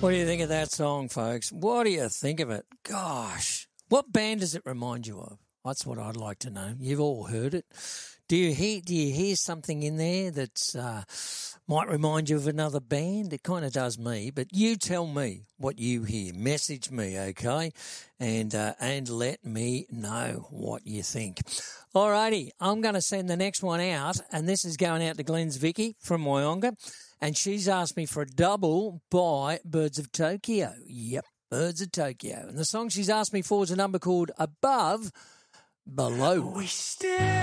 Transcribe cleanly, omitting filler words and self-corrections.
What do you think of that song, folks? What do you think of it? Gosh, what band does it remind you of? That's what I'd like to know. You've all heard it. Do you hear something in there that might remind you of another band? It kind of does me, but you tell me what you hear. Message me, okay? And let me know what you think. Alrighty, I'm going to send the next one out, and this is going out to Glenn's Vicky from Wyonga, and she's asked me for a double by Birds of Tokyo. Yep, Birds of Tokyo. And the song she's asked me for is a number called Above Below. We stare